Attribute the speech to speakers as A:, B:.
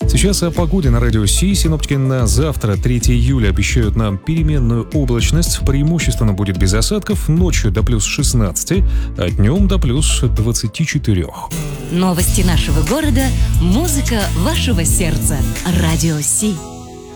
A: Сейчас о погоде на Радио Си. Синоптики на завтра, 3 июля, обещают нам переменную облачность. Преимущественно будет без осадков. Ночью до плюс 16, а днем до плюс 24.
B: Новости нашего города, музыка вашего сердца. Радио Си.